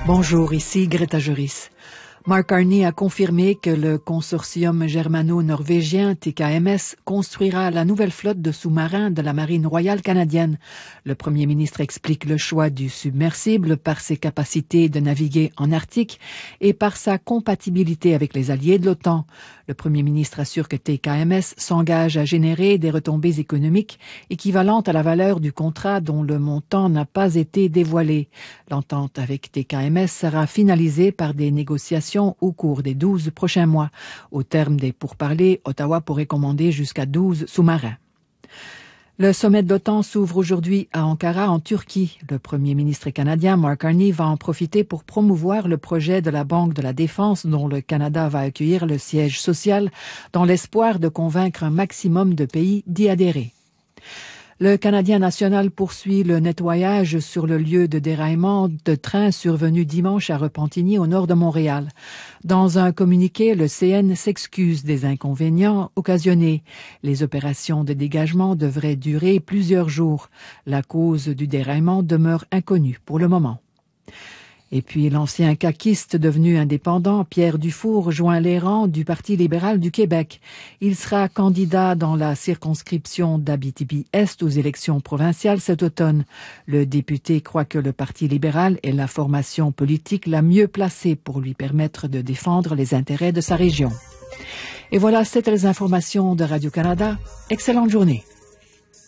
Bonjour, ici Greta Joris. Mark Carney a confirmé que le consortium germano-norvégien TKMS construira la nouvelle flotte de sous-marins de la Marine royale canadienne. Le premier ministre explique le choix du submersible par ses capacités de naviguer en Arctique et par sa compatibilité avec les alliés de l'OTAN. Le premier ministre assure que TKMS s'engage à générer des retombées économiques équivalentes à la valeur du contrat dont le montant n'a pas été dévoilé. L'entente avec TKMS sera finalisée par des négociations au cours des 12 prochains mois. Au terme des pourparlers, Ottawa pourrait commander jusqu'à 12 sous-marins. Le sommet de l'OTAN s'ouvre aujourd'hui à Ankara, en Turquie. Le premier ministre canadien, Mark Carney, va en profiter pour promouvoir le projet de la Banque de la Défense dont le Canada va accueillir le siège social dans l'espoir de convaincre un maximum de pays d'y adhérer. Le Canadien national poursuit le nettoyage sur le lieu de déraillement de train survenu dimanche à Repentigny, au nord de Montréal. Dans un communiqué, le CN s'excuse des inconvénients occasionnés. Les opérations de dégagement devraient durer plusieurs jours. La cause du déraillement demeure inconnue pour le moment. Et puis l'ancien caquiste devenu indépendant, Pierre Dufour, rejoint les rangs du Parti libéral du Québec. Il sera candidat dans la circonscription d'Abitibi-Est aux élections provinciales cet automne. Le député croit que le Parti libéral est la formation politique la mieux placée pour lui permettre de défendre les intérêts de sa région. Et voilà, c'était les informations de Radio-Canada. Excellente journée.